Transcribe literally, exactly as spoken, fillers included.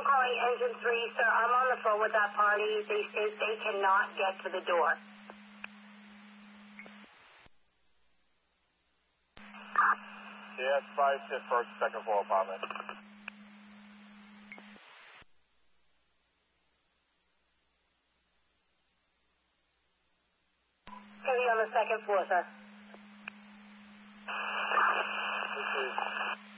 I'm calling Engine three, sir. I'm on the phone with that party. They say they cannot get to the door. Yes, five shift first, second floor apartment. Heavy on the second floor, sir. This is